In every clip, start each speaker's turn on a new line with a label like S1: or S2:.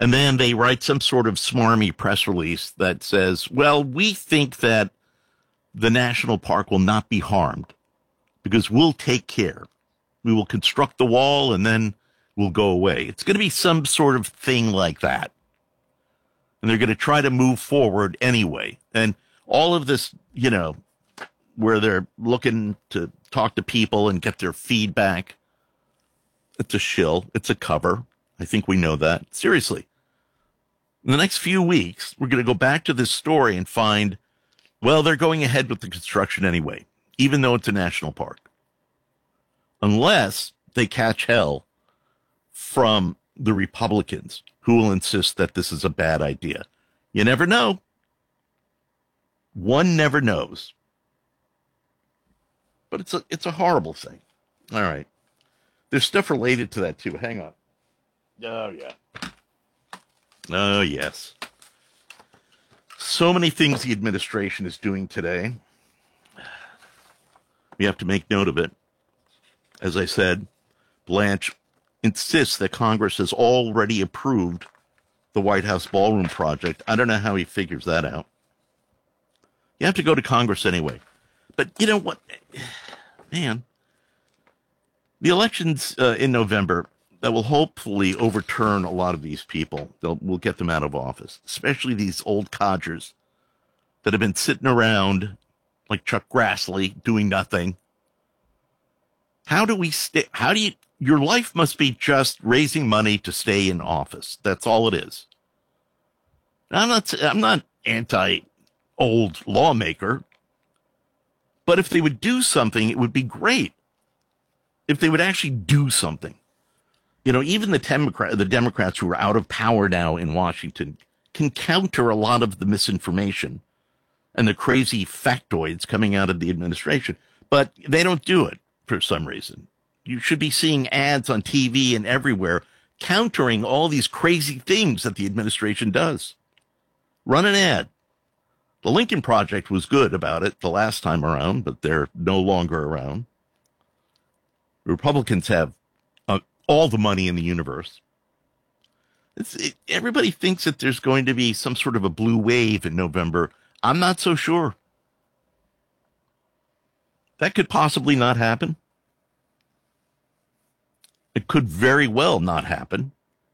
S1: And then they write some sort of smarmy press release that says, well, we think that the national park will not be harmed because we'll take care. We will construct the wall and then we'll go away. It's going to be some sort of thing like that. And they're going to try to move forward anyway. And all of this, you know, where they're looking to talk to people and get their feedback, it's a shill. It's a cover. I think we know that. Seriously. In the next few weeks, we're going to go back to this story and find, well, they're going ahead with the construction anyway, even though it's a national park. Unless they catch hell from the Republicans who will insist that this is a bad idea. You never know. One never knows. But it's a horrible thing. All right. There's stuff related to that too. Hang on. Oh, yeah. Oh, yes. So many things the administration is doing today. We have to make note of it. As I said, Blanche insists that Congress has already approved the White House ballroom project. I don't know how he figures that out. You have to go to Congress anyway. But you know what? Man, the elections in November that will hopefully overturn a lot of these people. We'll get them out of office, especially these old codgers that have been sitting around like Chuck Grassley doing nothing. How do we stay? Your life must be just raising money to stay in office. That's all it is. I'm not anti-old lawmaker, but if they would do something, it would be great. If they would actually do something. You know, even the Democrats who are out of power now in Washington can counter a lot of the misinformation and the crazy factoids coming out of the administration, but they don't do it for some reason. You should be seeing ads on TV and everywhere countering all these crazy things that the administration does. Run an ad. The Lincoln Project was good about it the last time around, but they're no longer around. Republicans have all the money in the universe. Everybody thinks that there's going to be some sort of a blue wave in November. I'm not so sure. That could possibly not happen. It could very well not happen.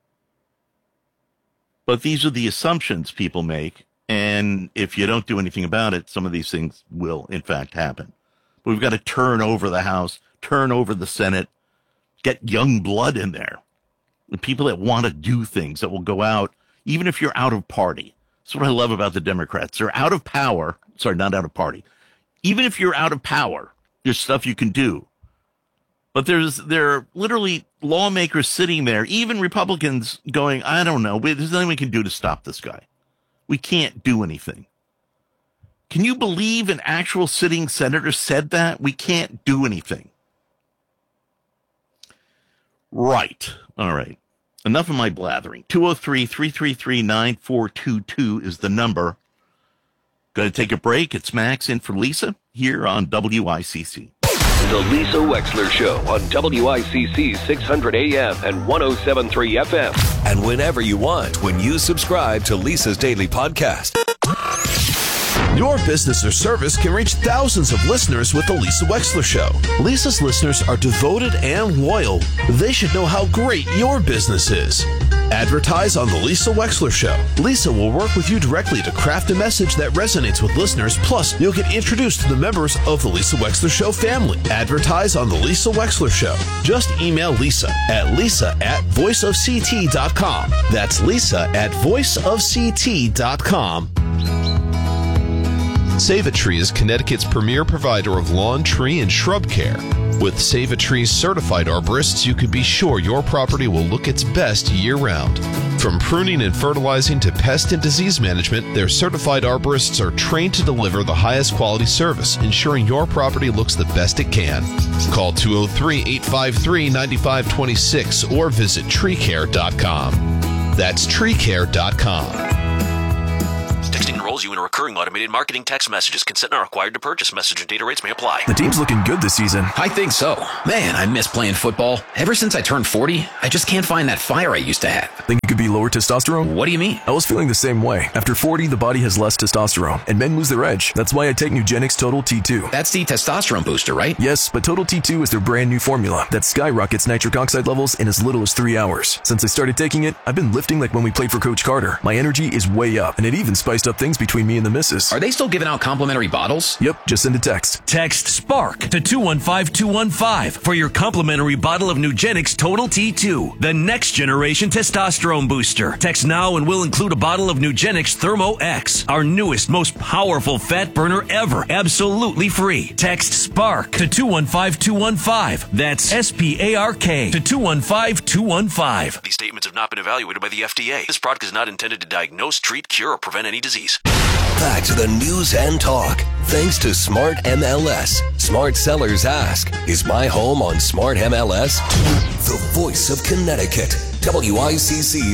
S1: But these are the assumptions people make. And if you don't do anything about it, some of these things will, in fact, happen. But we've got to turn over the House, turn over the Senate, get young blood in there. The people that want to do things, that will go out, even if you're out of party. That's what I love about the Democrats. They're out of power. Sorry, not out of party. Even if you're out of power, there's stuff you can do. But there are literally lawmakers sitting there, even Republicans going, I don't know, there's nothing we can do to stop this guy. We can't do anything. Can you believe an actual sitting senator said that? We can't do anything. Right. All right. Enough of my blathering. 203-333-9422 is the number. Going to take a break. It's Max in for Lisa here on WICC.
S2: The Lisa Wexler Show on WICC 600 AM and 107.3 FM. And whenever you want when you subscribe to Lisa's Daily Podcast.
S3: Your business or service can reach thousands of listeners with The Lisa Wexler Show. Lisa's listeners are devoted and loyal. They should know how great your business is. Advertise on The Lisa Wexler Show. Lisa will work with you directly to craft a message that resonates with listeners. Plus, you'll get introduced to the members of The Lisa Wexler Show family. Advertise on The Lisa Wexler Show. Just email Lisa at voiceofct.com. That's Lisa at voiceofct.com.
S4: Save a Tree is Connecticut's premier provider of lawn, tree, and shrub care. With Save a Tree's certified arborists, you can be sure your property will look its best year-round. From pruning and fertilizing to pest and disease management, their certified arborists are trained to deliver the highest quality service, ensuring your property looks the best it can. Call 203-853-9526 or visit treecare.com. That's treecare.com.
S5: Texting enrolls you in a recurring automated marketing text messages. Consent not required to purchase. Message and data rates may apply.
S6: The team's looking good this season.
S7: I think so. Man, I miss playing football. Ever since I turned 40, I just can't find that fire I used to have.
S6: Think it could be lower testosterone?
S7: What do you mean?
S6: I was feeling the same way. After 40, the body has less testosterone, and men lose their edge. That's why I take Nugenix Total T2.
S7: That's the testosterone booster, right?
S6: Yes, but Total T2 is their brand new formula that skyrockets nitric oxide levels in as little as 3 hours. Since I started taking it, I've been lifting like when we played for Coach Carter. My energy is way up, and it even spiced up things between me and the missus.
S7: Are they still giving out complimentary bottles?
S6: Yep, just send a text.
S8: Text SPARK to 215-215 for your complimentary bottle of Nugenix Total T2, the next generation testosterone booster. Text now and we'll include a bottle of Nugenix Thermo X, our newest, most powerful fat burner ever, absolutely free. Text SPARK to 215-215. That's SPARK to 215-215.
S5: These statements have not been evaluated by the FDA. This product is not intended to diagnose, treat, cure, or prevent any disease.
S2: Back to the news and talk. Thanks to Smart MLS. Smart sellers ask, is my home on Smart MLS? The voice of Connecticut. WICC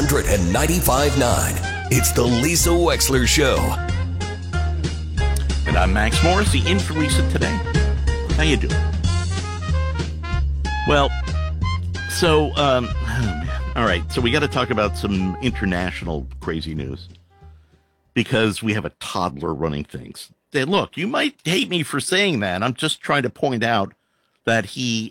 S2: 695.9. It's the Lisa Wexler Show.
S1: And I'm Max Morrissey, in for Lisa today. How you doing? Well, so, all right, so we got to talk about some international crazy news because we have a toddler running things. Hey, look, you might hate me for saying that. I'm just trying to point out that he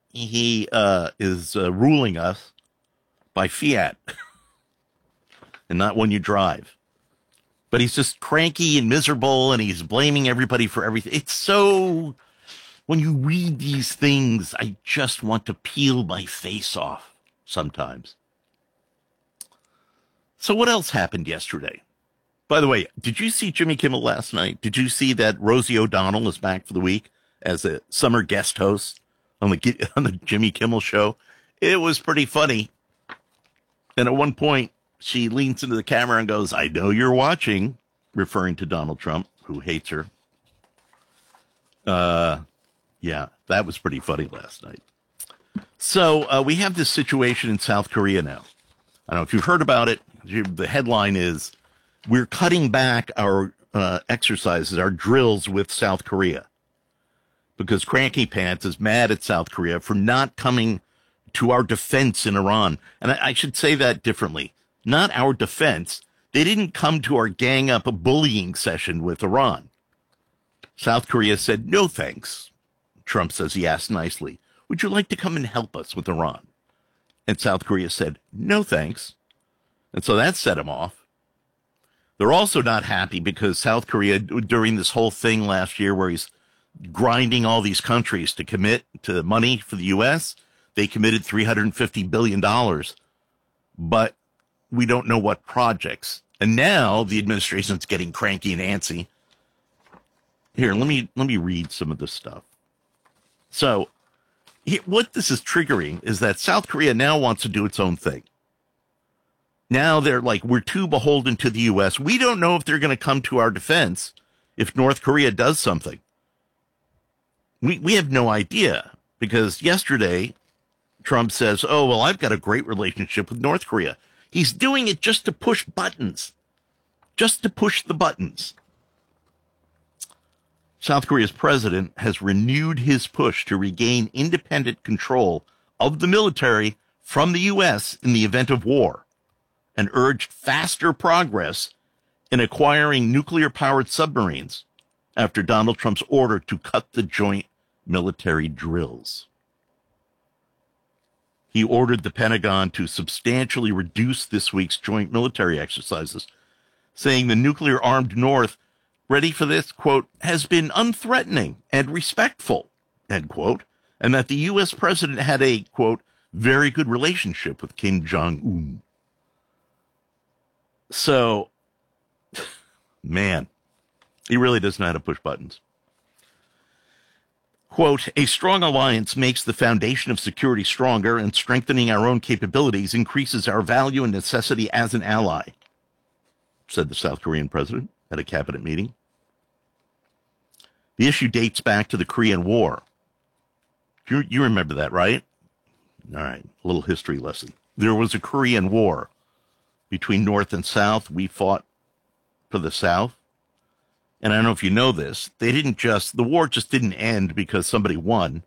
S1: is ruling us by fiat and not when you drive. But he's just cranky and miserable, and he's blaming everybody for everything. It's so, when you read these things, I just want to peel my face off sometimes. So what else happened yesterday? By the way, did you see Jimmy Kimmel last night? Did you see that Rosie O'Donnell is back for the week as a summer guest host on the Jimmy Kimmel show? It was pretty funny. And at one point, she leans into the camera and goes, "I know you're watching," referring to Donald Trump, who hates her. Yeah, that was pretty funny last night. So we have this situation in South Korea now. I don't know if you've heard about it. The headline is, we're cutting back our exercises, our drills with South Korea, because Cranky Pants is mad at South Korea for not coming to our defense in Iran. And I should say that differently. Not our defense. They didn't come to our gang up a bullying session with Iran. South Korea said, "No, thanks." Trump says he asked nicely, "Would you like to come and help us with Iran?" And South Korea said, "No, thanks." And so that set him off. They're also not happy because South Korea, during this whole thing last year where he's grinding all these countries to commit to money for the U.S., they committed $350 billion. But we don't know what projects. And now the administration's getting cranky and antsy. Here, let me read some of this stuff. So what this is triggering is that South Korea now wants to do its own thing. Now they're like, we're too beholden to the U.S. We don't know if they're going to come to our defense if North Korea does something. We have no idea, because yesterday Trump says, "Oh, well, I've got a great relationship with North Korea." He's doing it just to push buttons, just to push the buttons. South Korea's president has renewed his push to regain independent control of the military from the U.S. in the event of war, and urged faster progress in acquiring nuclear-powered submarines after Donald Trump's order to cut the joint military drills. He ordered the Pentagon to substantially reduce this week's joint military exercises, saying the nuclear-armed North, ready for this, quote, has been unthreatening and respectful, end quote, and that the U.S. president had a, quote, very good relationship with Kim Jong-un. So, man, he really does know how to push buttons. Quote, a strong alliance makes the foundation of security stronger, and strengthening our own capabilities increases our value and necessity as an ally, said the South Korean president at a cabinet meeting. The issue dates back to the Korean War. You remember that, right? All right, a little history lesson. There was a Korean War between North and South. We fought for the South. And I don't know if you know this. The war just didn't end because somebody won.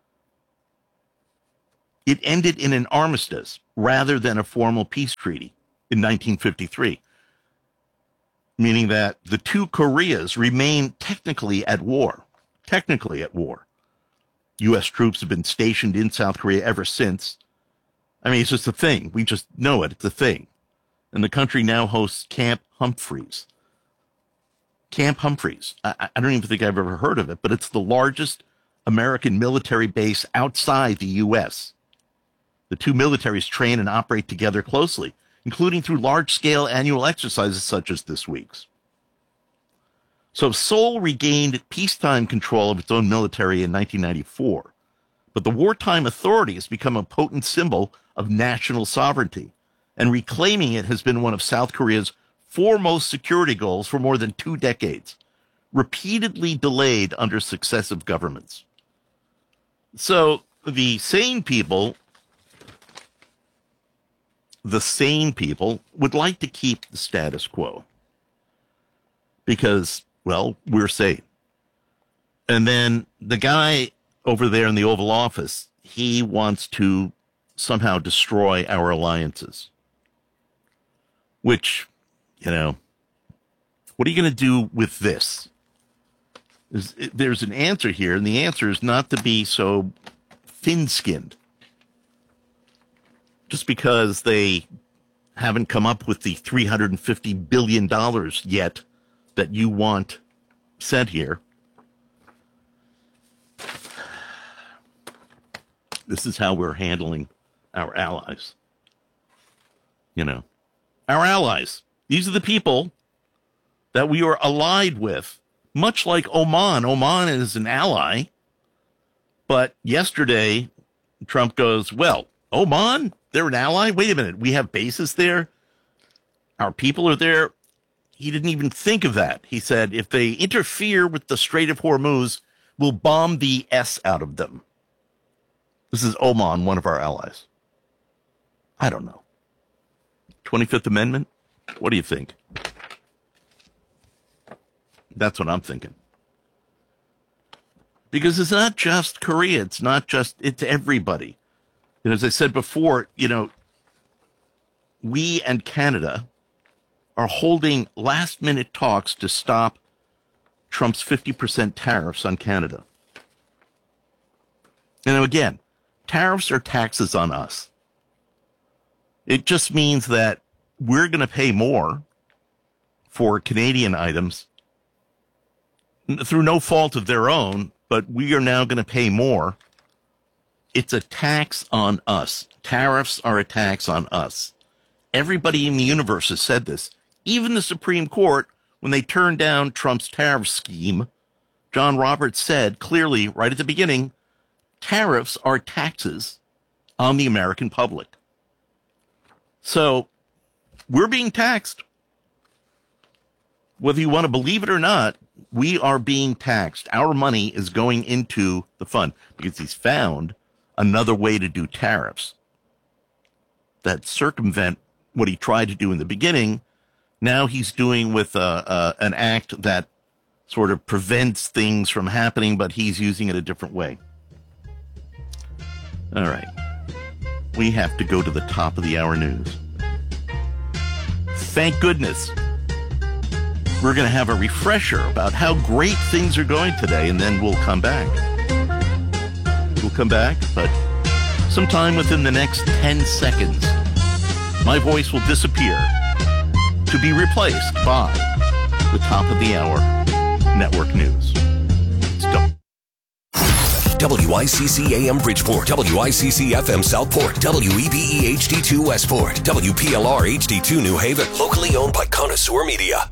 S1: It ended in an armistice rather than a formal peace treaty in 1953, meaning that the two Koreas remain technically at war. U.S. troops have been stationed in South Korea ever since. I mean, it's just a thing. We just know it. It's a thing. And the country now hosts Camp Humphreys. Camp Humphreys. I don't even think I've ever heard of it, but it's the largest American military base outside the U.S. The two militaries train and operate together closely, including through large-scale annual exercises such as this week's. So Seoul regained peacetime control of its own military in 1994, but the wartime authority has become a potent symbol of national sovereignty, and reclaiming it has been one of South Korea's foremost security goals for more than 2 decades, repeatedly delayed under successive governments. So the sane people would like to keep the status quo because, well, we're sane. And then the guy over there in the Oval Office, he wants to somehow destroy our alliances, which, what are you going to do with this? There's an answer here, and the answer is not to be so thin-skinned. Just because they haven't come up with the $350 billion yet that you want sent here. This is how we're handling our allies. Our allies. These are the people that we are allied with, much like Oman. Oman is an ally. But yesterday, Trump goes, well, Oman? They're an ally? Wait a minute. We have bases there? Our people are there? He didn't even think of that. He said, if they interfere with the Strait of Hormuz, we'll bomb the S out of them. This is Oman, one of our allies. I don't know. 25th Amendment? What do you think? That's what I'm thinking. Because it's not just Korea. It's everybody. And as I said before, we and Canada are holding last-minute talks to stop Trump's 50% tariffs on Canada. And again, tariffs are taxes on us. It just means that we're going to pay more for Canadian items through no fault of their own, but we are now going to pay more. It's a tax on us. Tariffs are a tax on us. Everybody in the universe has said this. Even the Supreme Court, when they turned down Trump's tariff scheme, John Roberts said clearly right at the beginning, tariffs are taxes on the American public. So we're being taxed. Whether you want to believe it or not, we are being taxed. Our money is going into the fund because he's found another way to do tariffs that circumvent what he tried to do in the beginning. Now he's doing with an act that sort of prevents things from happening, but he's using it a different way. All right. We have to go to the top of the hour news. Thank goodness. We're going to have a refresher about how great things are going today, and then we'll come back. We'll come back, but sometime within the next 10 seconds, my voice will disappear to be replaced by the top of the hour network news.
S2: WICC AM Bridgeport, WICC FM Southport, WEBE HD2 Westport, WPLR HD2 New Haven, locally owned by Connoisseur Media.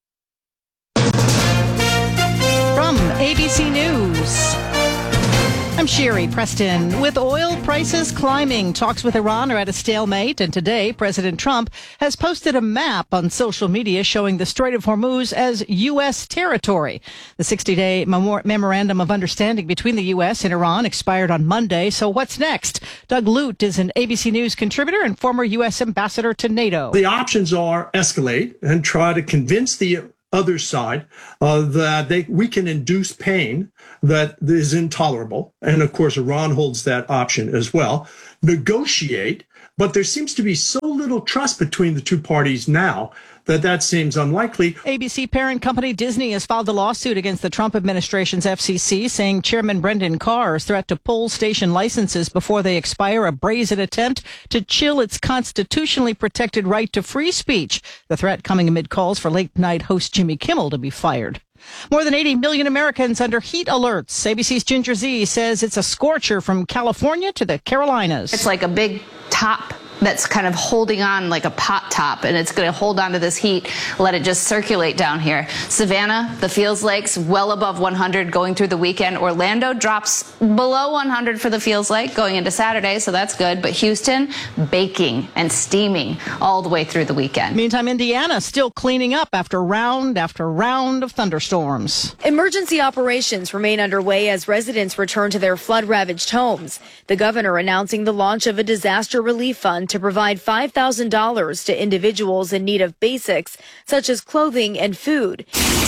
S9: From ABC News, I'm Sherry Preston. With oil prices climbing, talks with Iran are at a stalemate. And today, President Trump has posted a map on social media showing the Strait of Hormuz as U.S. territory. The 60-day memorandum of understanding between the U.S. and Iran expired on Monday. So what's next? Doug Lute is an ABC News contributor and former U.S. ambassador to NATO.
S10: The options are escalate and try to convince the other side that we can induce pain that is intolerable. And of course, Iran holds that option as well. Negotiate, but there seems to be so little trust between the two parties now that seems unlikely.
S9: ABC parent company Disney has filed a lawsuit against the Trump administration's FCC, saying Chairman Brendan Carr's threat to pull station licenses before they expire a brazen attempt to chill its constitutionally protected right to free speech. The threat coming amid calls for late-night host Jimmy Kimmel to be fired. More than 80 million Americans under heat alerts. ABC's Ginger Z says it's a scorcher from California to the Carolinas.
S11: It's like a big top that's kind of holding on like a pot top, and it's going to hold on to this heat, let it just circulate down here. Savannah, the Feels Lakes, well above 100 going through the weekend. Orlando drops below 100 for the Feels Lake going into Saturday, so that's good. But Houston, baking and steaming all the way through the weekend.
S9: Meantime, Indiana still cleaning up after round of thunderstorms.
S12: Emergency operations remain underway as residents return to their flood-ravaged homes. The governor announcing the launch of a disaster relief fund to provide $5,000 to individuals in need of basics such as clothing and food.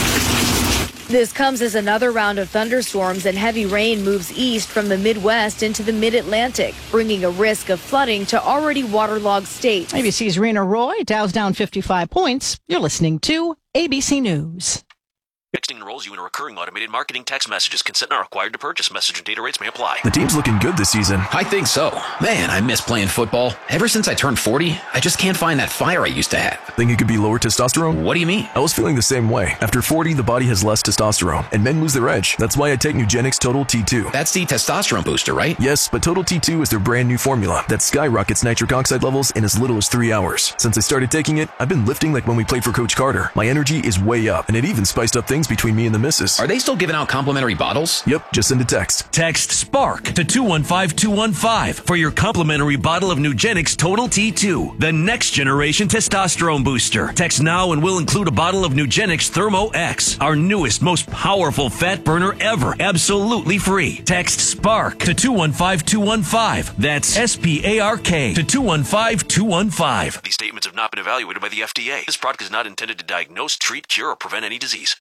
S12: This comes as another round of thunderstorms and heavy rain moves east from the Midwest into the Mid-Atlantic, bringing a risk of flooding to already waterlogged states.
S9: ABC's Rena Roy, Dow's down 55 points. You're listening to ABC News.
S5: Texting enrolls you in a recurring automated marketing text messages. Consent not required to purchase. Message and data rates may apply.
S6: The team's looking good this season.
S7: I think so. Man, I miss playing football. Ever since I turned 40, I just can't find that fire I used to have.
S6: Think it could be lower testosterone?
S7: What do you mean?
S6: I was feeling the same way. After 40, the body has less testosterone, and men lose their edge. That's why I take Nugenix Total T2.
S7: That's the testosterone booster, right?
S6: Yes, but Total T2 is their brand new formula that skyrockets nitric oxide levels in as little as 3 hours. Since I started taking it, I've been lifting like when we played for Coach Carter. My energy is way up, and it even spiced up things between me and the missus.
S7: Are they still giving out complimentary bottles?
S6: Yep, just send a text.
S8: Text SPARK to 215-215 for your complimentary bottle of Nugenix Total T2, the next generation testosterone booster. Text now and we'll include a bottle of Nugenix Thermo X, our newest, most powerful fat burner ever, absolutely free. Text SPARK to 215-215. That's SPARK to 215-215.
S5: These statements have not been evaluated by the FDA. This product is not intended to diagnose, treat, cure, or prevent any disease.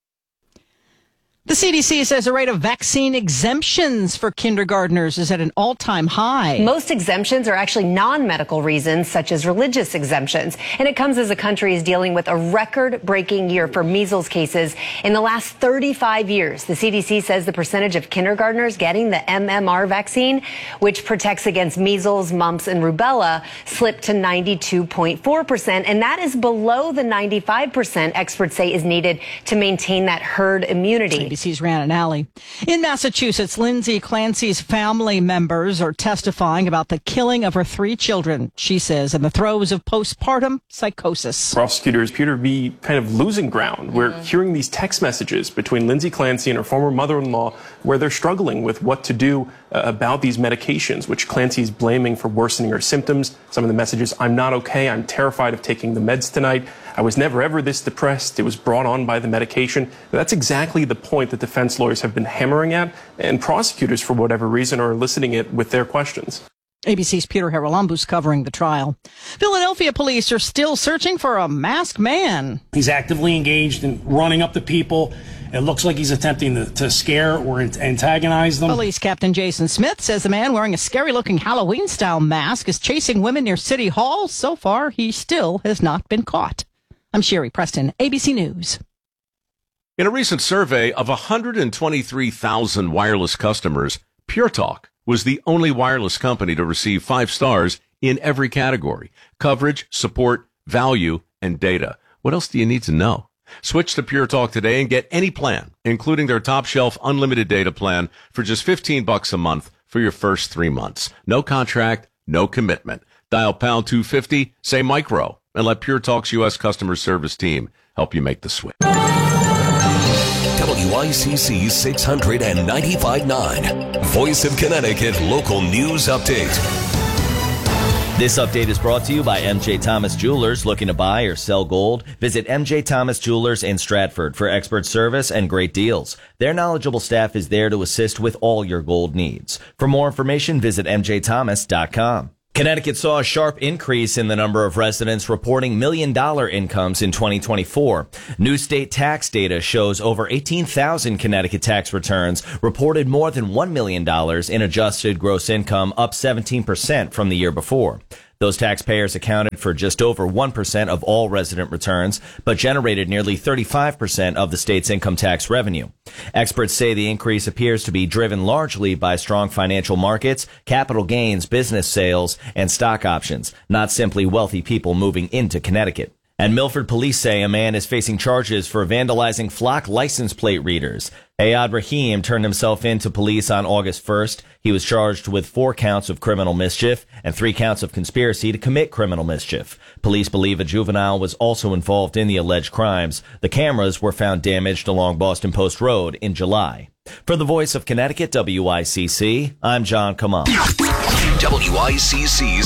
S9: The CDC says the rate of vaccine exemptions for kindergartners is at an all-time high.
S13: Most exemptions are actually non-medical reasons, such as religious exemptions. And it comes as the country is dealing with a record-breaking year for measles cases. In the last 35 years, the CDC says the percentage of kindergartners getting the MMR vaccine, which protects against measles, mumps, and rubella, slipped to 92.4%. And that is below the 95% experts say is needed to maintain that herd immunity.
S9: ABC's Rhiannon Alley. In Massachusetts, Lindsay Clancy's family members are testifying about the killing of her 3 children, she says, in the throes of postpartum psychosis.
S14: Prosecutors appear to be kind of losing ground. We're hearing these text messages between Lindsay Clancy and her former mother-in-law where they're struggling with what to do about these medications, which Clancy's blaming for worsening her symptoms. Some of the messages, I'm not okay, I'm terrified of taking the meds tonight. I was never ever this depressed. It was brought on by the medication. That's exactly the point that defense lawyers have been hammering at, and prosecutors, for whatever reason, are eliciting it with their questions.
S9: ABC's Peter Haralambous covering the trial. Philadelphia police are still searching for a masked man.
S15: He's actively engaged in running up to people. It looks like he's attempting to scare or antagonize them.
S9: Police Captain Jason Smith says the man wearing a scary-looking Halloween-style mask is chasing women near City Hall. So far, he still has not been caught. I'm Sherry Preston, ABC News.
S16: In a recent survey of 123,000 wireless customers, Pure Talk was the only wireless company to receive 5 stars in every category: coverage, support, value, and data. What else do you need to know? Switch to Pure Talk today and get any plan, including their top shelf unlimited data plan for just $15 a month for your first 3 months. No contract, no commitment. Dial pound 250, say micro, and let Pure Talk's U.S. customer service team help you make the switch.
S2: WICC 695.9. Voice of Connecticut Local News Update.
S17: This update is brought to you by MJ Thomas Jewelers. Looking to buy or sell gold? Visit MJ Thomas Jewelers in Stratford for expert service and great deals. Their knowledgeable staff is there to assist with all your gold needs. For more information, visit mjthomas.com. Connecticut saw a sharp increase in the number of residents reporting million-dollar incomes in 2024. New state tax data shows over 18,000 Connecticut tax returns reported more than $1 million in adjusted gross income, up 17% from the year before. Those taxpayers accounted for just over 1% of all resident returns, but generated nearly 35% of the state's income tax revenue. Experts say the increase appears to be driven largely by strong financial markets, capital gains, business sales, and stock options, not simply wealthy people moving into Connecticut. And Milford police say a man is facing charges for vandalizing flock license plate readers. Ayad Rahim turned himself in to police on August 1st. He was charged with 4 counts of criminal mischief and 3 counts of conspiracy to commit criminal mischief. Police believe a juvenile was also involved in the alleged crimes. The cameras were found damaged along Boston Post Road in July. For the Voice of Connecticut, WICC, I'm John Kamal.
S2: WICC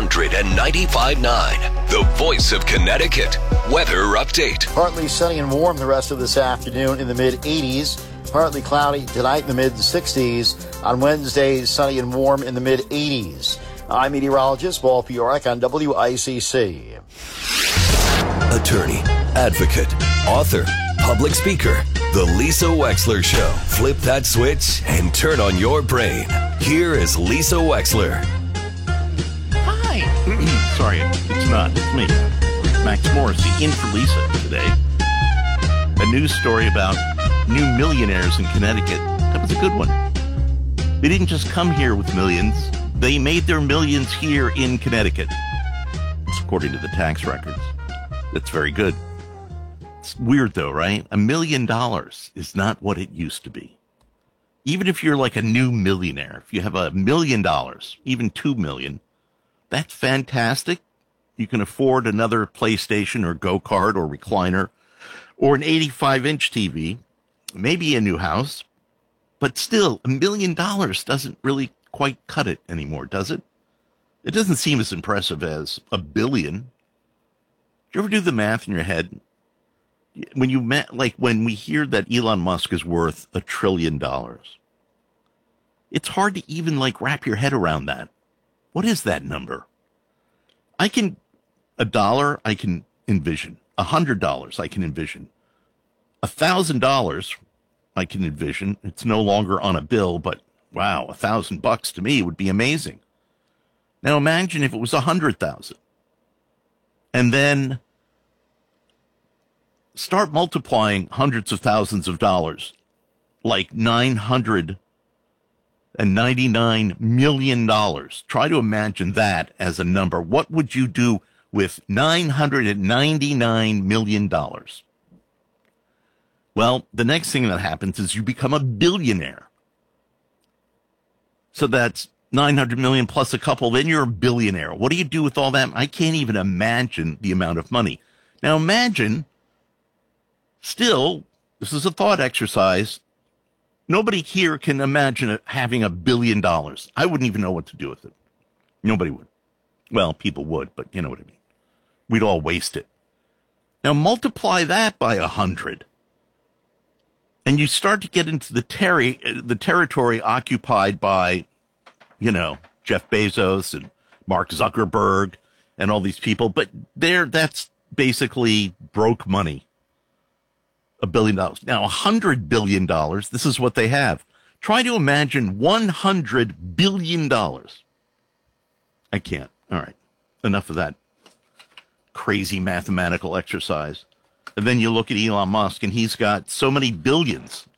S2: 695.9, the Voice of Connecticut. Weather update.
S18: Partly sunny and warm the rest of this afternoon in the mid-80s. Partly cloudy tonight in the mid-60s. On Wednesday, sunny and warm in the mid-80s. I'm meteorologist Paul Piorek on WICC.
S2: Attorney, advocate, author, public speaker. The Lisa Wexler Show. Flip that switch and turn on your brain. Here is Lisa Wexler.
S1: Hi. Sorry, it's not. It's me, Max Morrissey, in for Lisa today. A news story about new millionaires in Connecticut. That was a good one. They didn't just come here with millions. They made their millions here in Connecticut. It's according to the tax records. That's very good. It's weird, though, right? $1 million is not what it used to be. Even if you're like a new millionaire, if you have $1 million, even $2 million, that's fantastic. You can afford another PlayStation or go-kart or recliner or an 85-inch TV, maybe a new house. But still, $1 million doesn't really quite cut it anymore, does it? It doesn't seem as impressive as $1 billion. Do you ever do the math in your head? When when we hear that Elon Musk is worth $1 trillion, it's hard to even wrap your head around that. What is that number? $1 I can envision. $100 I can envision. $1,000 I can envision. It's no longer on a bill, but wow, $1,000 to me would be amazing. Now imagine if it was 100,000, and then start multiplying hundreds of thousands of dollars, like $999 million. Try to imagine that as a number. What would you do with $999 million? Well, the next thing that happens is you become a billionaire. So that's 900 million plus a couple, then you're a billionaire. What do you do with all that? I can't even imagine the amount of money. Now imagine, still, this is a thought exercise. Nobody here can imagine having $1 billion. I wouldn't even know what to do with it. Nobody would. Well, people would, but you know what I mean. We'd all waste it. Now multiply that by 100. And you start to get into the territory occupied by, Jeff Bezos and Mark Zuckerberg and all these people. But that's basically broke money. $1 billion. Now, $100 billion, this is what they have. Try to imagine $100 billion. I can't. All right. Enough of that crazy mathematical exercise. And then you look at Elon Musk, and he's got so many billions.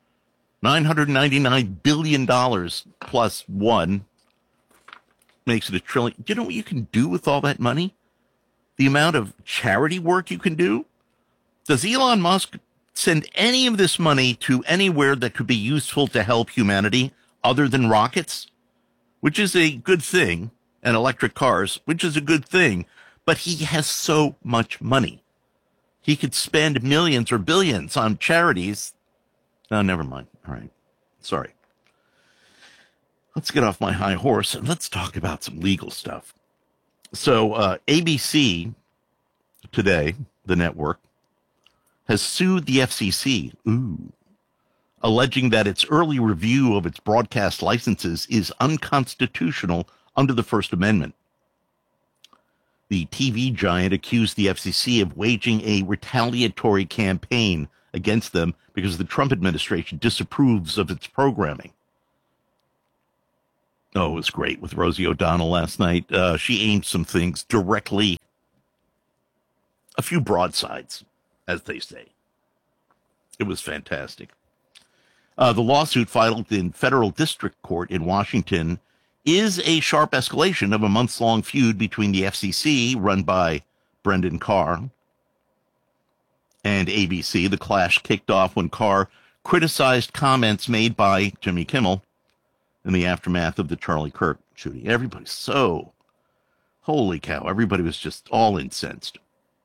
S1: $999 billion plus one makes it $1 trillion. Do you know what you can do with all that money? The amount of charity work you can do? Does Elon Musk send any of this money to anywhere that could be useful to help humanity other than rockets? Which is a good thing, and electric cars, which is a good thing, but he has so much money. He could spend millions or billions on charities No, never mind. All right. Sorry. Let's get off my high horse and let's talk about some legal stuff. So ABC today, the network, has sued the FCC, alleging that its early review of its broadcast licenses is unconstitutional under the First Amendment. The TV giant accused the FCC of waging a retaliatory campaign against them because the Trump administration disapproves of its programming. Oh, it was great with Rosie O'Donnell last night. She aimed some things directly, a few broadsides, as they say. It was fantastic. The lawsuit filed in federal district court in Washington is a sharp escalation of a months-long feud between the FCC, run by Brendan Carr, and ABC. The clash kicked off when Carr criticized comments made by Jimmy Kimmel in the aftermath of the Charlie Kirk shooting. Everybody's so, holy cow, everybody was just all incensed.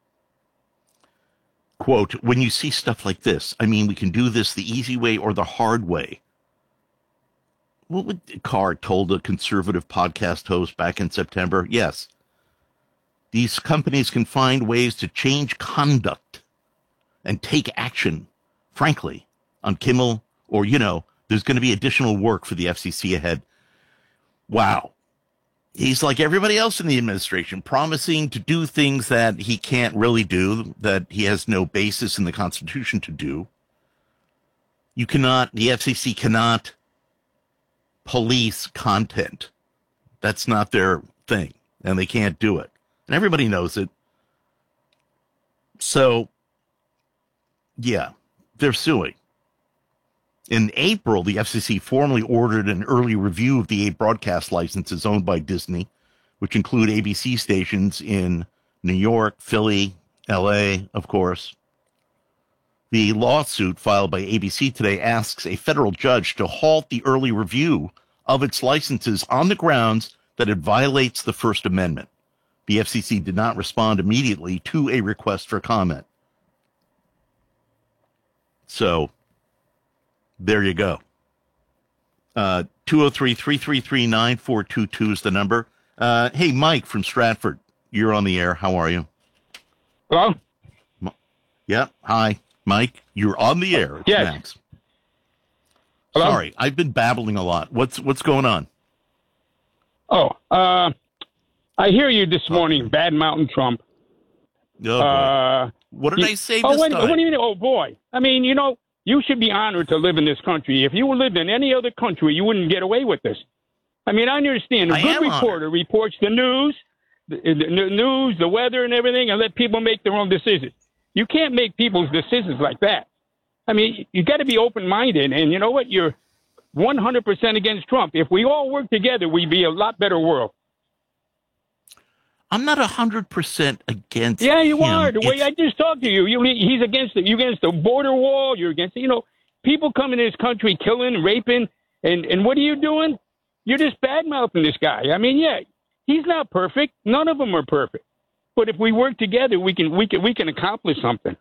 S1: Quote, when you see stuff like this, I mean, we can do this the easy way or the hard way. What would Carr told a conservative podcast host back in September? Yes, these companies can find ways to change conduct and take action, frankly, on Kimmel, or, there's going to be additional work for the FCC ahead. Wow. He's like everybody else in the administration, promising to do things that he can't really do, that he has no basis in the Constitution to do. The FCC cannot police content. That's not their thing, and they can't do it. And everybody knows it. So, yeah, they're suing. In April, the FCC formally ordered an early review of the 8 broadcast licenses owned by Disney, which include ABC stations in New York, Philly, L.A., of course. The lawsuit filed by ABC today asks a federal judge to halt the early review of its licenses on the grounds that it violates the First Amendment. The FCC did not respond immediately to a request for comment. So, there you go. 203-333-9422 is the number. Hey, Mike from Stratford, you're on the air. How are you?
S19: Hello?
S1: Yeah, hi. Mike, you're on the air. It's
S19: yes.
S1: Max.
S19: Hello?
S1: Sorry, I've been babbling a lot. What's going on?
S19: I hear you this morning, bad-mouthing Trump.
S1: Oh, what did I say this time?
S19: What do you mean, oh, boy? I mean, you should be honored to live in this country. If you lived in any other country, you wouldn't get away with this. I mean, I understand. A good reporter reports the news, the weather and everything, and let people make their own decisions. You can't make people's decisions like that. I mean, you got to be open-minded. And you know what? You're 100% against Trump. If we all work together, we'd be a lot better world.
S1: I'm not 100% against
S19: Yeah, you
S1: him.
S19: are. The way I just talked to you, he's against it. You're against the border wall. You're against, people come in this country killing, raping, and what are you doing? You're just bad-mouthing this guy. I mean, yeah, he's not perfect. None of them are perfect. But if we work together, we can accomplish something.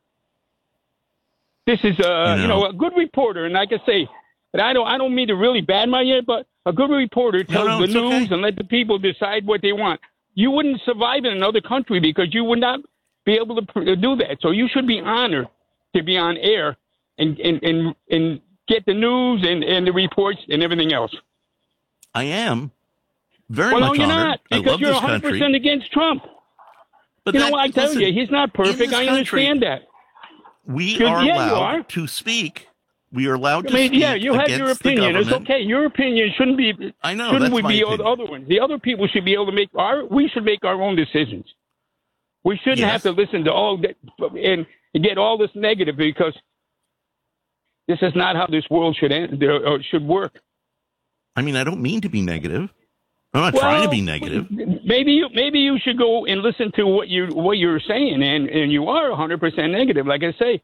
S19: This is a good reporter, and like I say, but I don't mean to really badmouth you, but a good reporter tells the news and let the people decide what they want. You wouldn't survive in another country because you would not be able to do that. So you should be honored to be on air and get the news and the reports and everything else.
S1: I am very
S19: much
S1: honored.
S19: Well, no, you're not, because you're 100% against Trump. But I tell you, he's not perfect. I understand that.
S1: We are allowed to speak. We are allowed to speak.
S19: Yeah, you have your opinion. It's okay. Your opinion shouldn't be.
S1: I know.
S19: Shouldn't
S1: that's
S19: we be
S1: my
S19: the other ones? The other people should be able to make we should make our own decisions. We shouldn't have to listen to all that and get all this negative because this is not how this world should end or should work.
S1: I mean, I don't mean to be negative. I'm not trying to be negative.
S19: Maybe you should go and listen to what you're saying, and you are 100% negative. Like I say,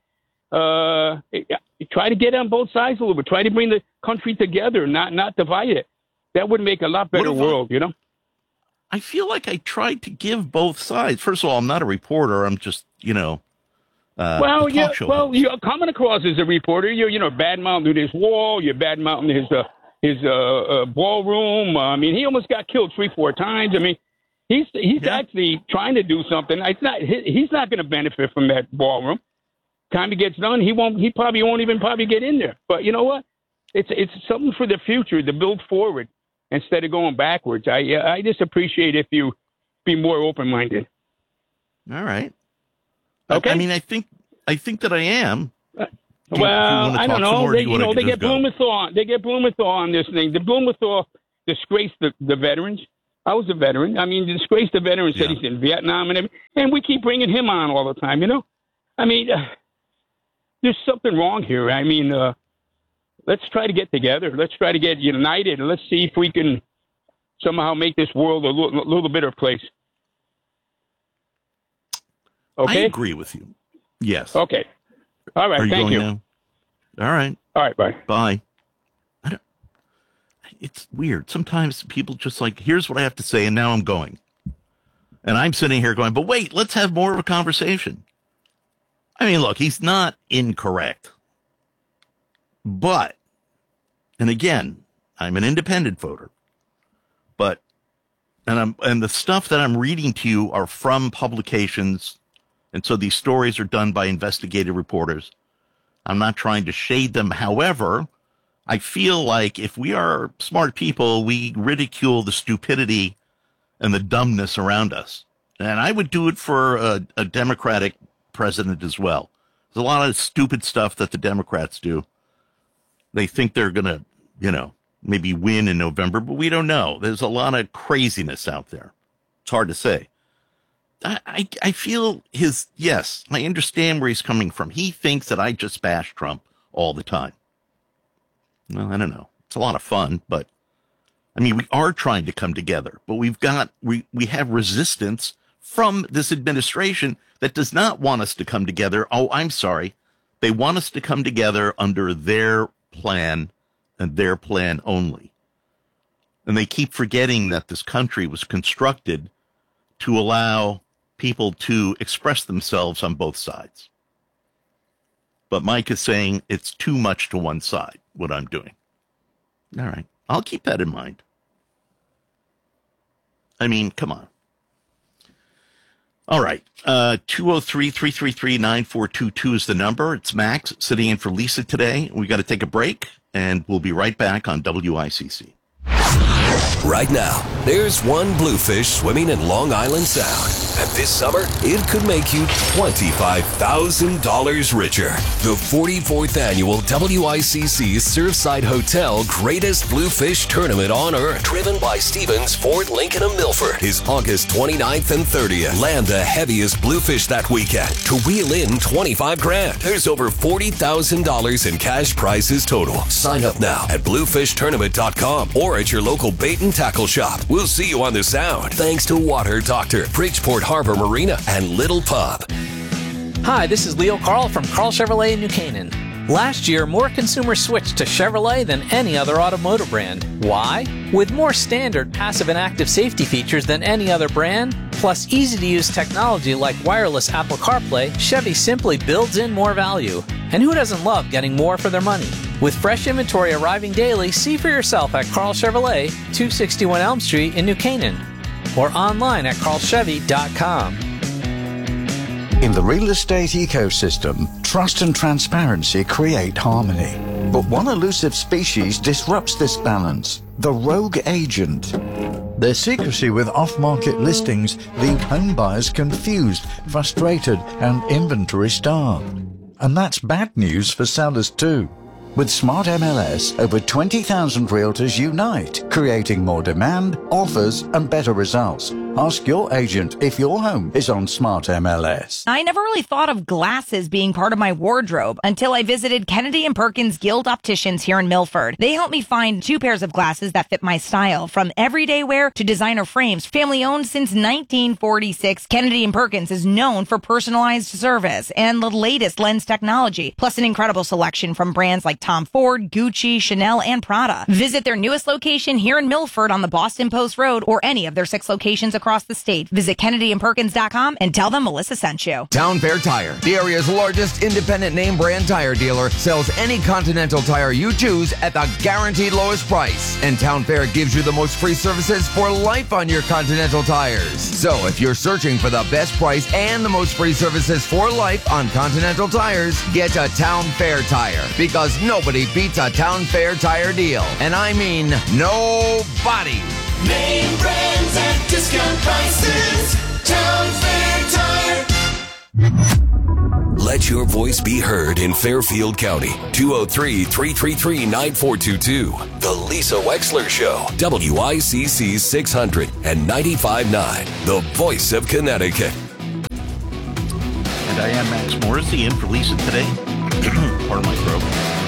S19: try to get on both sides a little bit. Try to bring the country together, not divide it. That would make a lot better world,
S1: I feel like I tried to give both sides. First of all, I'm not a reporter. I'm just,
S19: Well, yeah.
S1: talk show
S19: Well, you're coming across as a reporter. You're bad mouthing his wall. You're bad mouthing his ballroom. I mean, he almost got killed 3-4 times. I mean, he's actually trying to do something. He's not going to benefit from that ballroom. Time he gets done, he probably won't even get in there. But you know what? It's something for the future to build forward instead of going backwards. I just appreciate if you be more open-minded.
S1: All right.
S19: Okay.
S1: I mean, I think that I am.
S19: Well, I don't know. They get Blumenthal on. They get Blumenthal on this thing. The Blumenthal disgraced the veterans. I was a veteran. I mean, disgraced the veterans. Said he's in Vietnam and everything. And we keep bringing him on all the time. I mean, there's something wrong here. I mean, let's try to get together. Let's try to get united, and let's see if we can somehow make this world a little better place. Okay?
S1: I agree with you. Yes.
S19: Okay. All right. Thank you.
S1: Now? All right.
S19: All right. Bye.
S1: Bye. It's weird. Sometimes people just like, here's what I have to say, and now I'm going. And I'm sitting here going, but wait, let's have more of a conversation. I mean, look, he's not incorrect. But, and again, I'm an independent voter. But, and the stuff that I'm reading to you are from publications. And so these stories are done by investigative reporters. I'm not trying to shade them. However, I feel like if we are smart people, we ridicule the stupidity and the dumbness around us. And I would do it for a Democratic president as well. There's a lot of stupid stuff that the Democrats do. They think they're going to, maybe win in November, but we don't know. There's a lot of craziness out there. It's hard to say. I feel yes, I understand where he's coming from. He thinks that I just bash Trump all the time. Well, I don't know. It's a lot of fun, but I mean, we are trying to come together, but we have resistance from this administration that does not want us to come together. Oh, I'm sorry. They want us to come together under their plan and their plan only. And they keep forgetting that this country was constructed to allow people to express themselves on both sides. But Mike is saying it's too much to one side, what I'm doing. All right. I'll keep that in mind. I mean, come on. All right. 203-333-9422 is the number. It's Max sitting in for Lisa today. We got to take a break, and we'll be right back on WICC.
S2: Right now, there's one bluefish swimming in Long Island Sound. And this summer, it could make you $25,000 richer. The 44th annual WICC Surfside Hotel Greatest Bluefish Tournament on Earth, driven by Stevens Ford, Lincoln, and Milford, is August 29th and 30th. Land the heaviest bluefish that weekend to wheel in $25,000. There's over $40,000 in cash prizes total. Sign up now at bluefishtournament.com or at your local bait and tackle shop. We'll see you on the Sound. Thanks to Water Doctor, Bridgeport Harbor Marina, and Little Pub.
S20: Hi, this is Leo Carl from Carl Chevrolet in New Canaan. Last year, more consumers switched to Chevrolet than any other automotive brand. Why? With more standard passive and active safety features than any other brand, plus easy-to-use technology like wireless Apple CarPlay, Chevy simply builds in more value. And who doesn't love getting more for their money? With fresh inventory arriving daily, see for yourself at Carl Chevrolet, 261 Elm Street in New Canaan, or online at carlchevy.com.
S21: In the real estate ecosystem, trust and transparency create harmony. But one elusive species disrupts this balance: the rogue agent. Their secrecy with off-market listings leave home buyers confused, frustrated, and inventory-starved. And that's bad news for sellers too. With Smart MLS, over 20,000 realtors unite, creating more demand, offers, and better results. Ask your agent if your home is on Smart MLS.
S22: I never really thought of glasses being part of my wardrobe until I visited Kennedy & Perkins Guild Opticians here in Milford. They helped me find 2 pairs of glasses that fit my style, from everyday wear to designer frames. Family owned since 1946, Kennedy & Perkins is known for personalized service and the latest lens technology, plus an incredible selection from brands like Tom Ford, Gucci, Chanel, and Prada. Visit their newest location here in Milford on the Boston Post Road or any of their 6 locations across across the state. Visit KennedyandPerkins.com and tell them Melissa sent you.
S3: Town Fair Tire, the area's largest independent name brand tire dealer, sells any Continental tire you choose at the guaranteed lowest price. And Town Fair gives you the most free services for life on your Continental tires. So if you're searching for the best price and the most free services for life on Continental tires, get a Town Fair Tire, because nobody beats a Town Fair Tire deal. And I mean nobody.
S4: Name brands at discount prices. Town Fair Tire.
S2: Let your voice be heard in Fairfield County. 203-333-9422. The Lisa Wexler Show. WICC 600 and 95.9. The voice of Connecticut.
S1: And I am Max Morrissey in for Lisa today. Pardon my throat.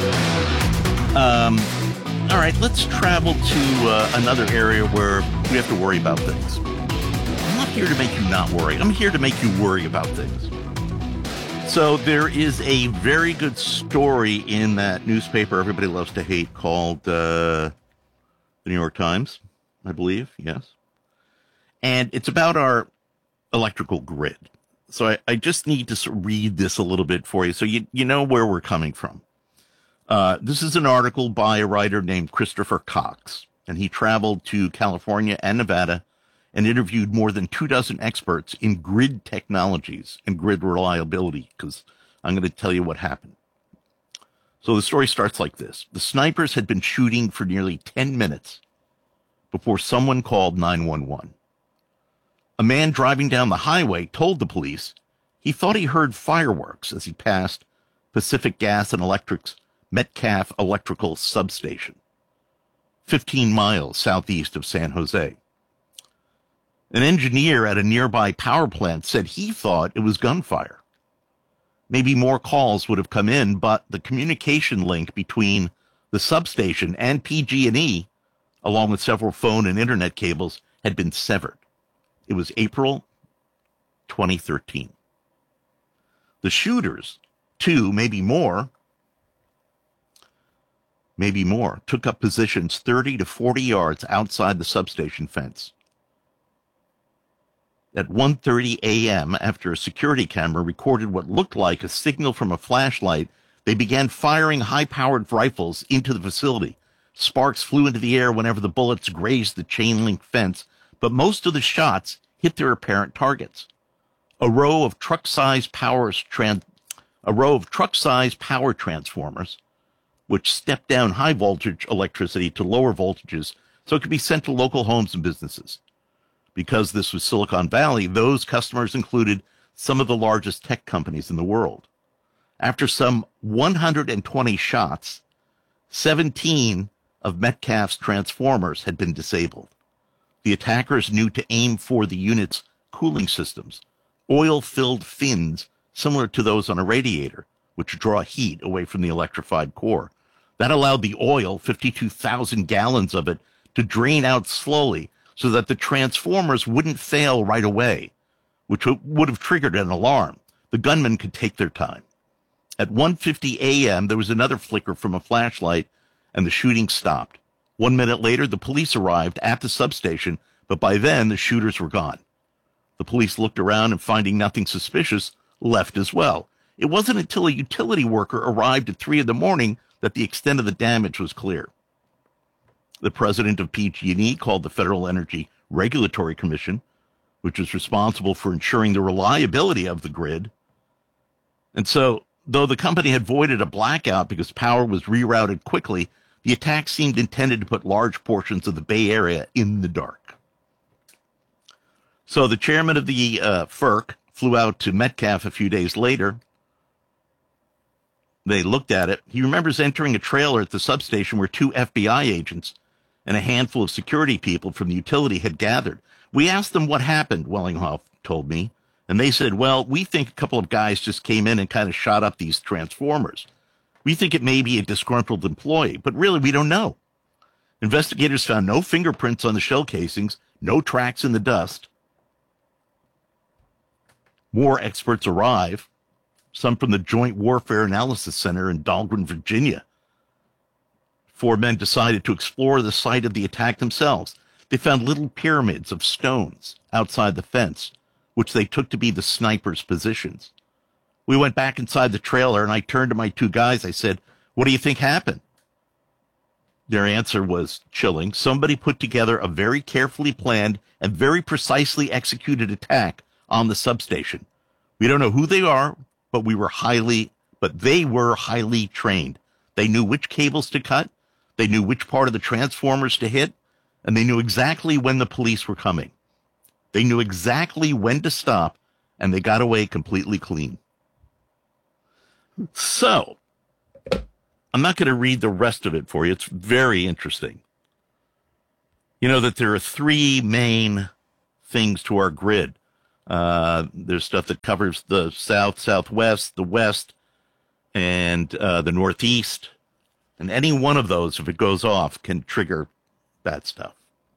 S1: All right, let's travel to another area where we have to worry about things. I'm not here to make you not worry. I'm here to make you worry about things. So there is a very good story in that newspaper everybody loves to hate called the New York Times, I believe. Yes. And it's about our electrical grid. So I just need to read this a little bit for you so you know where we're coming from. This is an article by a writer named Christopher Cox, and he traveled to California and Nevada and interviewed more than 24 experts in grid technologies and grid reliability, because I'm going to tell you what happened. So the story starts like this. The snipers had been shooting for nearly 10 minutes before someone called 911. A man driving down the highway told the police he thought he heard fireworks as he passed Pacific Gas and Electric's Metcalf Electrical Substation, 15 miles southeast of San Jose. An engineer at a nearby power plant said he thought it was gunfire. Maybe more calls would have come in, but the communication link between the substation and PG&E, along with several phone and internet cables, had been severed. It was April 2013. The shooters, two, maybe more, took up positions 30 to 40 yards outside the substation fence. At 1:30 a.m., after a security camera recorded what looked like a signal from a flashlight, they began firing high-powered rifles into the facility. Sparks flew into the air whenever the bullets grazed the chain-link fence, but most of the shots hit their apparent targets. A row of truck-sized power transformers, which stepped down high-voltage electricity to lower voltages so it could be sent to local homes and businesses. Because this was Silicon Valley, those customers included some of the largest tech companies in the world. After some 120 shots, 17 of Metcalf's transformers had been disabled. The attackers knew to aim for the unit's cooling systems, oil-filled fins similar to those on a radiator, which draw heat away from the electrified core. That allowed the oil, 52,000 gallons of it, to drain out slowly so that the transformers wouldn't fail right away, which would have triggered an alarm. The gunmen could take their time. At 1:50 a.m., there was another flicker from a flashlight, and the shooting stopped. 1 minute later, the police arrived at the substation, but by then, the shooters were gone. The police looked around and, finding nothing suspicious, left as well. It wasn't until a utility worker arrived at 3 a.m. that the extent of the damage was clear. The president of PG&E called the Federal Energy Regulatory Commission, which is responsible for ensuring the reliability of the grid. And so, though the company had avoided a blackout because power was rerouted quickly, the attack seemed intended to put large portions of the Bay Area in the dark. So the chairman of the FERC flew out to Metcalf a few days later. They looked at it. He remembers entering a trailer at the substation where 2 FBI agents and a handful of security people from the utility had gathered. We asked them what happened, Wellinghoff told me, and they said, well, we think a couple of guys just came in and kind of shot up these transformers. We think it may be a disgruntled employee, but really we don't know. Investigators found no fingerprints on the shell casings, no tracks in the dust. More experts arrive, some from the Joint Warfare Analysis Center in Dahlgren, Virginia. 4 men decided to explore the site of the attack themselves. They found little pyramids of stones outside the fence, which they took to be the snipers' positions. We went back inside the trailer, and I turned to my two guys. I said, "What do you think happened?" Their answer was chilling. Somebody put together a very carefully planned and very precisely executed attack on the substation. We don't know who they are, but they were highly trained. They knew which cables to cut. They knew which part of the transformers to hit, and they knew exactly when the police were coming. They knew exactly when to stop, and they got away completely clean. So, I'm not going to read the rest of it for you. It's very interesting. You know that there are three main things to our grid. There's stuff that covers the south, southwest, the west, and the northeast. And any one of those, if it goes off, can trigger bad stuff.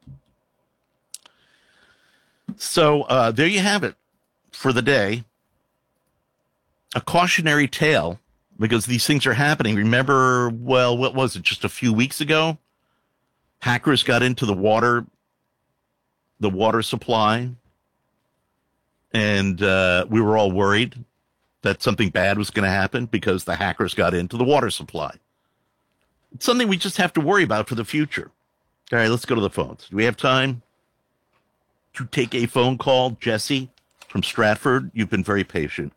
S1: So there you have it for the day. A cautionary tale, because these things are happening. Remember, well, what was it, just a few weeks ago? Hackers got into the water supply, and we were all worried that something bad was going to happen because the hackers got into the water supply. It's something we just have to worry about for the future. All right, let's go to the phones. Do we have time to take a phone call? Jesse from Stratford, you've been very patient.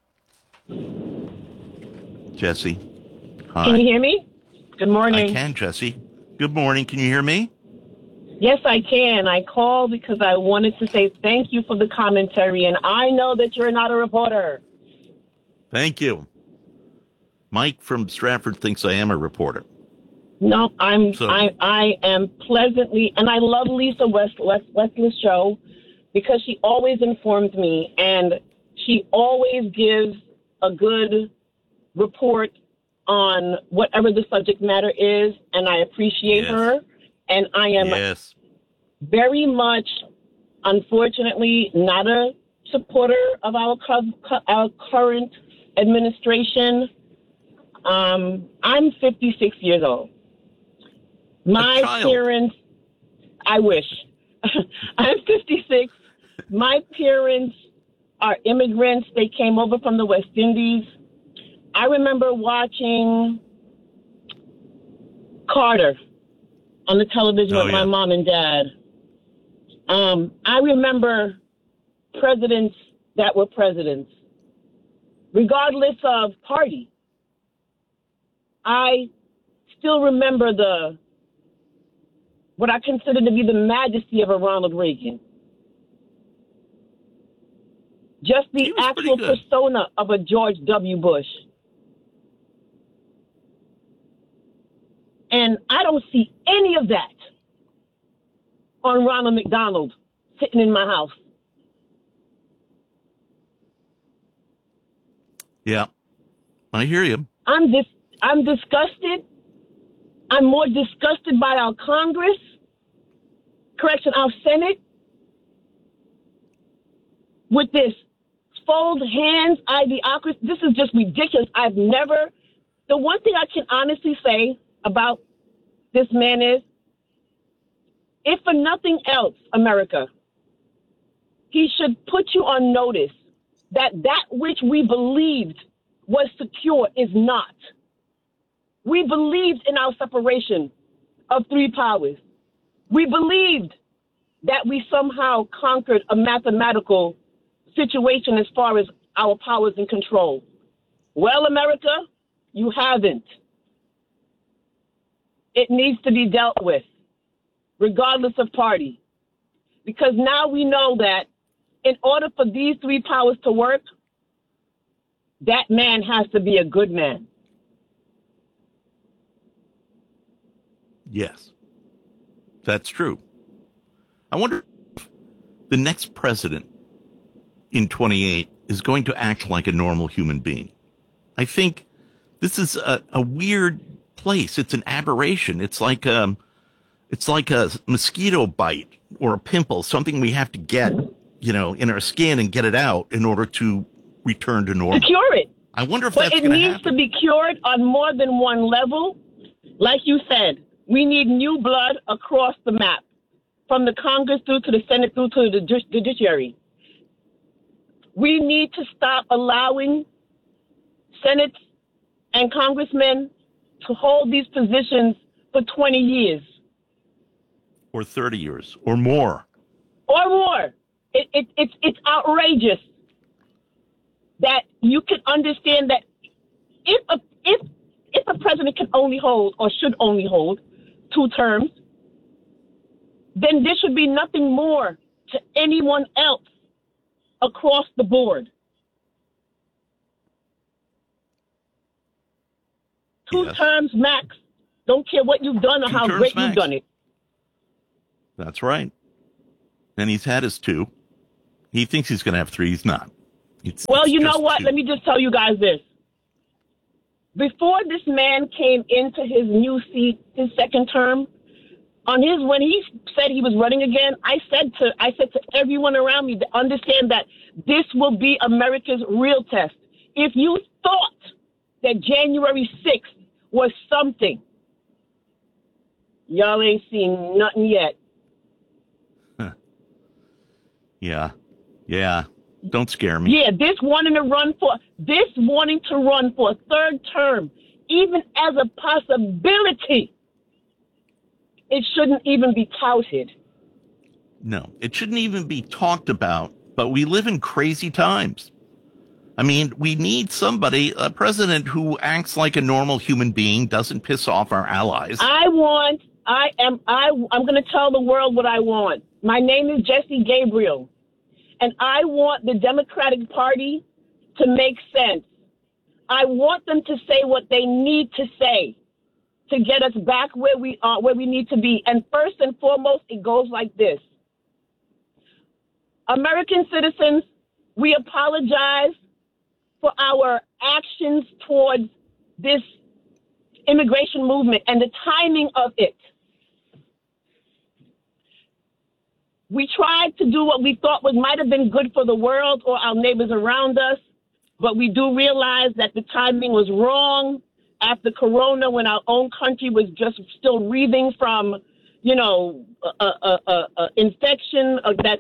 S1: Jesse, hi.
S10: Can you hear me? Good morning.
S1: I can, Jesse. Good morning. Can you hear me?
S10: Yes, I can. I called because I wanted to say thank you for the commentary, and I know that you're not a reporter.
S1: Thank you. Mike from Stratford thinks I am a reporter.
S10: No, I am pleasantly, and I love Lisa Westler's show because she always informs me, and she always gives a good report on whatever the subject matter is, and I appreciate her. And I am very much, unfortunately, not a supporter of our current administration. I'm 56 years old. My parents, I wish. I'm 56. My parents are immigrants. They came over from the West Indies. I remember watching Carter on the television with my mom and dad. I remember presidents that were presidents, regardless of party. I still remember what I consider to be the majesty of a Ronald Reagan. Just the actual persona of a George W. Bush. And I don't see any of that on Ronald McDonald sitting in my house.
S1: Yeah, I hear you.
S10: I'm disgusted. I'm more disgusted by our Congress, our Senate, with this fold hands idiocracy. This is just ridiculous. The one thing I can honestly say about this man is, if for nothing else, America, he should put you on notice that which we believed was secure is not. We believed in our separation of three powers. We believed that we somehow conquered a mathematical situation as far as our powers and control. Well, America, you haven't. It needs to be dealt with, regardless of party. Because now we know that in order for these three powers to work, that man has to be a good man.
S1: Yes, that's true. I wonder if the next president in 28 is going to act like a normal human being. I think this is a weird place. It's an aberration. It's like a mosquito bite or a pimple, something we have to get, in our skin and get it out in order to return to normal.
S10: To cure it.
S1: I wonder if
S10: but
S1: that's
S10: it
S1: going to
S10: needs
S1: happen.
S10: to be cured on more than one level. Like you said, we need new blood across the map. from the Congress through to the Senate through to the judiciary. We need to stop allowing Senate and congressmen to hold these positions for 20 years.
S1: Or 30 years, or more.
S10: Or more. It's outrageous that you can understand that if a president can only hold or should only hold 2 terms, then there should be nothing more to anyone else across the board. 2 terms max. Don't care what you've done or how great you've done it.
S1: That's right. And he's had his 2. He thinks he's going to have 3. He's not.
S10: Well, you know what?
S1: 2.
S10: Let me just tell you guys this. Before this man came into his new seat, his second term, when he said he was running again, I said to everyone around me to understand that this will be America's real test. If you thought that January 6th was something, y'all ain't seen nothing yet.
S1: Yeah. Don't scare me.
S10: Yeah, this wanting to run for a 3rd term, even as a possibility, it shouldn't even be touted.
S1: No, it shouldn't even be talked about, but we live in crazy times. I mean, we need a president who acts like a normal human being, doesn't piss off our allies.
S10: I'm going to tell the world what I want. My name is Jesse Gabriel, and I want the Democratic Party to make sense. I want them to say what they need to say to get us back where we are, where we need to be. And first and foremost, it goes like this. American citizens, we apologize for our actions towards this immigration movement and the timing of it. We tried to do what we thought might have been good for the world or our neighbors around us, but we do realize that the timing was wrong after Corona, when our own country was just still breathing from, infection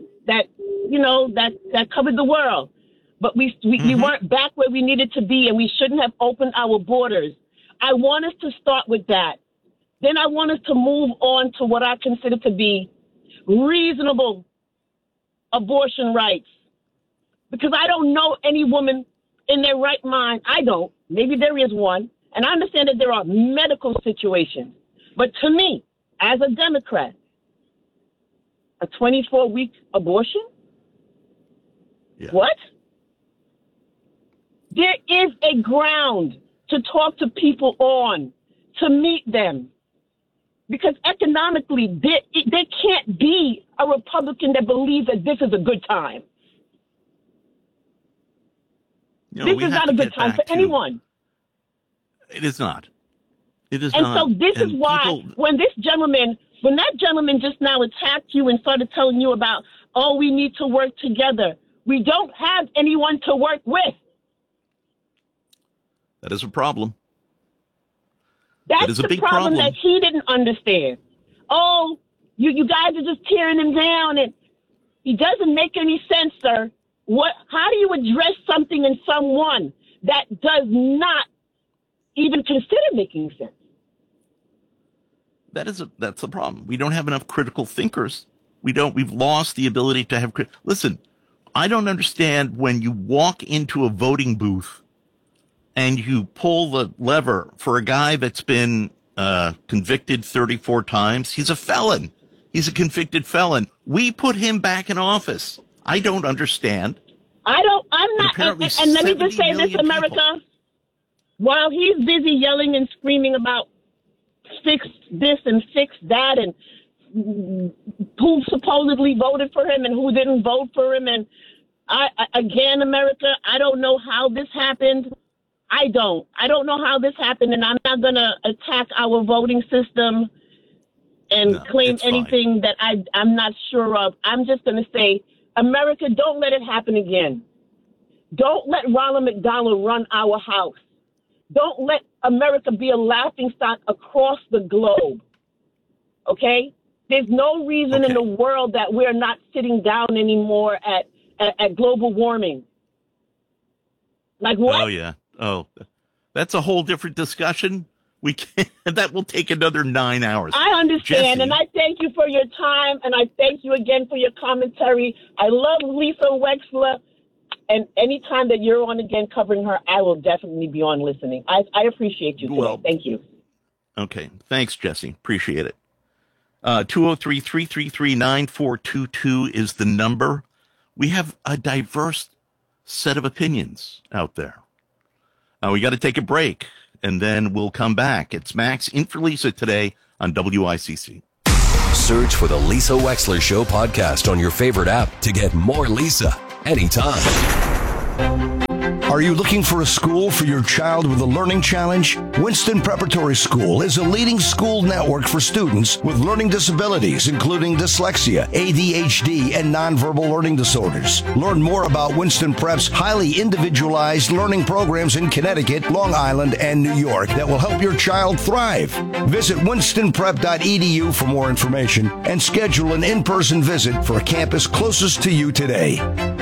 S10: that covered the world. But we weren't back where we needed to be, and we shouldn't have opened our borders. I want us to start with that. Then I want us to move on to what I consider to be reasonable abortion rights. Because I don't know any woman in their right mind. I don't. Maybe there is one. And I understand that there are medical situations. But to me, as a Democrat, a 24-week abortion?
S1: Yeah.
S10: What? There is a ground to talk to people on, to meet them. Because economically, there can't be a Republican that believes that this is a good time. This is not a good time for anyone.
S1: It is not. It is
S10: not.
S1: not.
S10: And so this is why when that gentleman just now attacked you and started telling you about, we need to work together. We don't have anyone to work with.
S1: That is a problem.
S10: That's the problem that he didn't understand. Oh, you guys are just tearing him down, and it doesn't make any sense, sir. How do you address something in someone that does not even consider making sense?
S1: That's the problem. We don't have enough critical thinkers. We've lost the ability to have listen, I don't understand when you walk into a voting booth and you pull the lever for a guy that's been convicted 34 times. He's a felon. He's a convicted felon. We put him back in office. I don't understand.
S10: I'm not. And let me just say this, America. While he's busy yelling and screaming about fix this and fix that and who supposedly voted for him and who didn't vote for him. And again, America, I don't know how this happened. I don't know how this happened, and I'm not going to attack our voting system and claim anything that I'm not sure of. I'm just going to say, America, don't let it happen again. Don't let Ronald McDonald run our house. Don't let America be a laughingstock across the globe. Okay? There's no reason in the world that we're not sitting down anymore at global warming. Like what?
S1: Oh, yeah. Oh, that's a whole different discussion. We can't, that will take another 9 hours.
S10: I understand,
S1: Jesse.
S10: and I thank you for your time, and I thank you again for your commentary. I love Lisa Wexler, and anytime that you're on again covering her, I will definitely be on listening. I appreciate you today.
S1: Well,
S10: thank you.
S1: Okay. Thanks, Jesse. Appreciate it. 203-333-9422 is the number. We have a diverse set of opinions out there. We got to take a break, and then we'll come back. It's Max in for Lisa today on WICC.
S2: Search for the Lisa Wexler Show podcast on your favorite app to get more Lisa anytime.
S11: Are you looking for a school for your child with a learning challenge? Winston Preparatory School is a leading school network for students with learning disabilities, including dyslexia, ADHD, and nonverbal learning disorders. Learn more about Winston Prep's highly individualized learning programs in Connecticut, Long Island, and New York that will help your child thrive. Visit winstonprep.edu for more information and schedule an in-person visit for a campus closest to you today.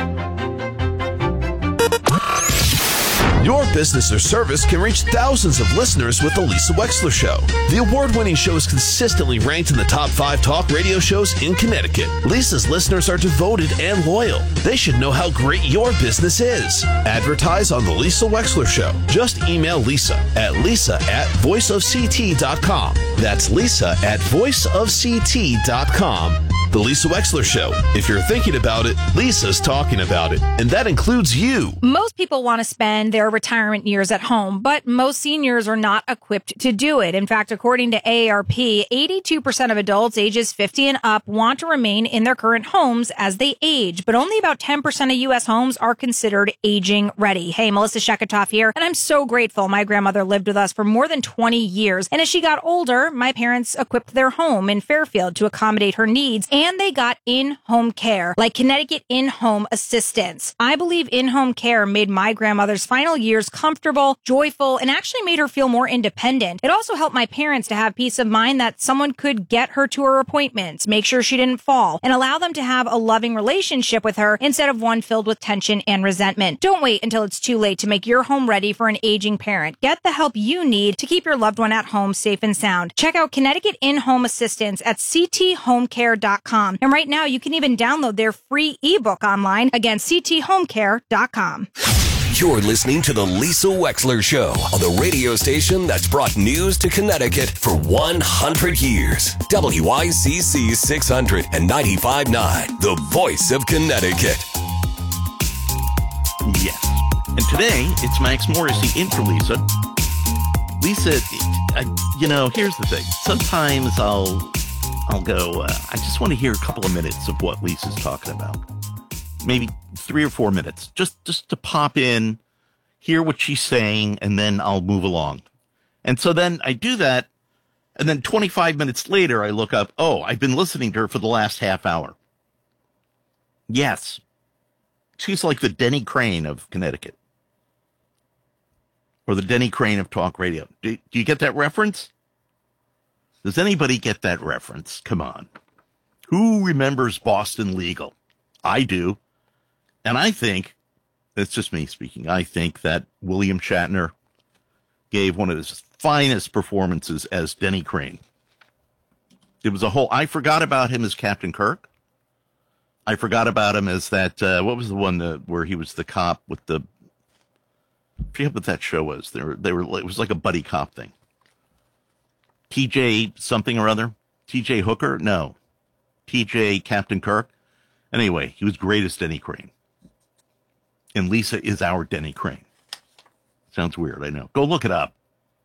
S12: Your business or service can reach thousands of listeners with The Lisa Wexler Show. The award-winning show is consistently ranked in the top 5 talk radio shows in Connecticut. Lisa's listeners are devoted and loyal. They should know how great your business is. Advertise on The Lisa Wexler Show. Just email Lisa at voiceofct.com. That's Lisa at voiceofct.com. The Lisa Wexler Show. If you're thinking about it, Lisa's talking about it. And that includes you.
S22: Most people want to spend their retirement years at home, but most seniors are not equipped to do it. In fact, according to AARP, 82% of adults ages 50 and up want to remain in their current homes as they age, but only about 10% of U.S. homes are considered aging ready. Hey, Melissa Sheketoff here, and I'm so grateful my grandmother lived with us for more than 20 years. And as she got older, my parents equipped their home in Fairfield to accommodate her needs, and they got in-home care, like Connecticut In-Home Assistance. I believe in-home care made my grandmother's final years comfortable, joyful, and actually made her feel more independent. It also helped my parents to have peace of mind that someone could get her to her appointments, make sure she didn't fall, and allow them to have a loving relationship with her instead of one filled with tension and resentment. Don't wait until it's too late to make your home ready for an aging parent. Get the help you need to keep your loved one at home safe and sound. Check out Connecticut In-Home Assistance at cthomecare.com. And right now, you can even download their free ebook online. Again, cthomecare.com.
S2: You're listening to The Lisa Wexler Show on the radio station that's brought news to Connecticut for 100 years. WICC 695.9, the voice of Connecticut.
S1: Yes. And today, it's Max Morrissey in for Lisa. Lisa, here's the thing. Sometimes I'll go, I just want to hear a couple of minutes of what Lisa's talking about. Maybe 3 or 4 minutes, just to pop in, hear what she's saying, and then I'll move along. And so then I do that, and then 25 minutes later, I look up, I've been listening to her for the last half hour. Yes. She's like the Denny Crane of Connecticut. Or the Denny Crane of talk radio. Do you get that reference? Does anybody get that reference? Come on. Who remembers Boston Legal? I do. And I think, it's just me speaking, I think that William Shatner gave one of his finest performances as Denny Crane. It was I forgot about him as Captain Kirk. I forgot about him as that, what was the one where he was the cop with I forget what that show was. It was like a buddy cop thing. TJ something or other? TJ Hooker? No. TJ Captain Kirk? Anyway, he was great as Denny Crane. And Lisa is our Denny Crane. Sounds weird, I know. Go look it up.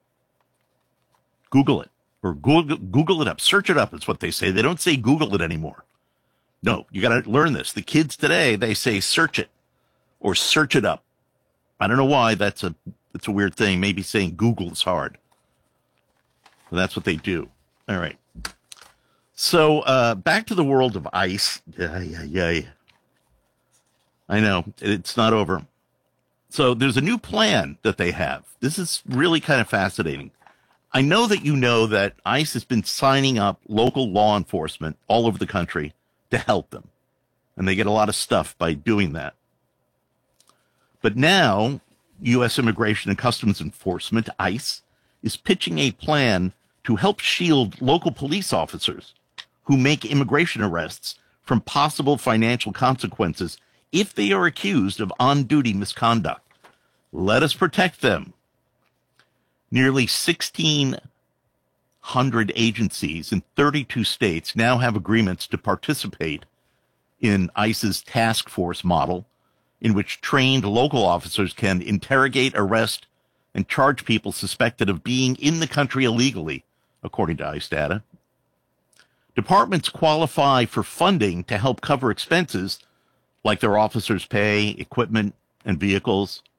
S1: Google it. Or Google it up. Search it up, is what they say. They don't say Google it anymore. No, you got to learn this. The kids today, they say search it. Or search it up. I don't know why. That's a weird thing. Maybe saying Google is hard. Well, that's what they do. All right. So back to the world of ice. I know. It's not over. So there's a new plan that they have. This is really kind of fascinating. I know that ICE has been signing up local law enforcement all over the country to help them. And they get a lot of stuff by doing that. But now, U.S. Immigration and Customs Enforcement, ICE, is pitching a plan to help shield local police officers who make immigration arrests from possible financial consequences if they are accused of on-duty misconduct. Let us protect them. Nearly 1,600 agencies in 32 states now have agreements to participate in ICE's task force model, in which trained local officers can interrogate, arrest, and charge people suspected of being in the country illegally, according to ICE data. Departments qualify for funding to help cover expenses like their officers' pay, equipment, and vehicles,